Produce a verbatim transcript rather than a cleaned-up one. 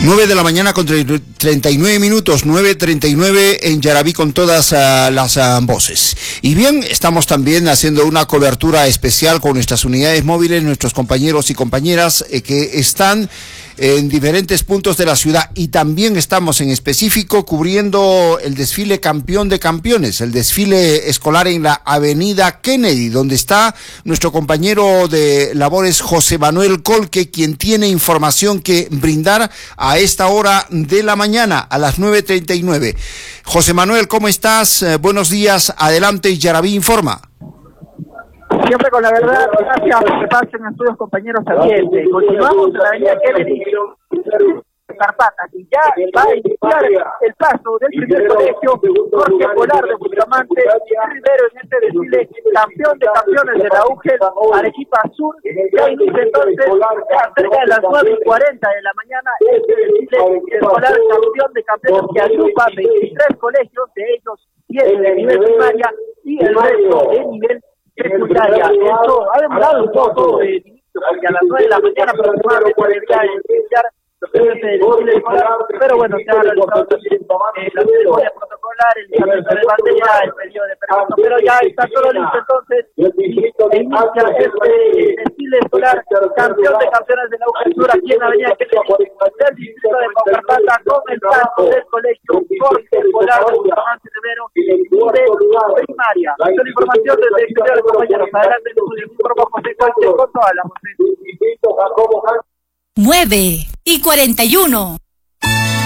nueve de la mañana con treinta y nueve minutos, nueve treinta y nueve en Yaraví con todas uh, las uh, voces. Y bien, estamos también haciendo una cobertura especial con nuestras unidades móviles, nuestros compañeros y compañeras eh, que están en diferentes puntos de la ciudad, y también estamos en específico cubriendo el desfile Campeón de Campeones, el desfile escolar en la avenida Kennedy, donde está nuestro compañero de labores José Manuel Colque, quien tiene información que brindar a esta hora de la mañana, a las nueve treinta y nueve. José Manuel, ¿cómo estás? Eh, buenos días, adelante, Yaraví informa. Siempre con la verdad, gracias por que pasen a estudios compañeros también. Continuamos en la avenida Kennedy, Carpatas, y ya va a iniciar el paso del primer colegio Jorge Polar de Bustamante Rivero en este desfile Campeón de Campeones de la U G E L Arequipa Sur. Ya inicia entonces, ya cerca de las nueve y cuarenta de la mañana, este desfile escolar Campeón de Campeones que agrupa veintitrés colegios, de ellos diez de nivel primaria y el resto de nivel secundaria. Esto ha demorado un poco de inicio, porque a las nueve de la mañana aproximadamente debería iniciar los premios de desfile escolar, pero bueno, se ha realizado también eh, la ceremonia protocolar, el izamiento de bandera, el periodo de permiso, pero ya está todo listo entonces, y inicia este desfile escolar Campeón de Campeones de la U G E L Sur aquí en la avenida Kennedy del distrito de Paucarpata, con el paso del colegio Jorge Polar de Bustamante Rivero y de primaria. Esta es la información desde el exterior, compañeros. Adelante, nos informamos José Colque con todas las voces. nueve y cuarenta y uno.